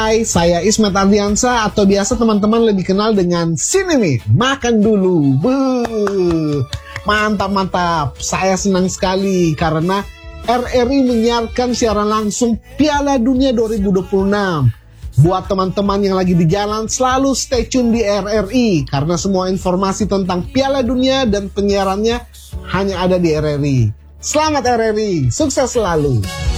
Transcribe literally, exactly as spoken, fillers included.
Hai, saya Ismet Ardiansa atau biasa teman-teman lebih kenal dengan sini nih, makan dulu. Buh, mantap-mantap. Saya senang sekali karena R R I menyiarkan siaran langsung Piala Dunia dua ribu dua puluh enam. Buat teman-teman yang lagi di jalan, selalu stay tune di R R I karena semua informasi tentang Piala Dunia dan penyiarannya hanya ada di R R I. Selamat R R I, sukses selalu.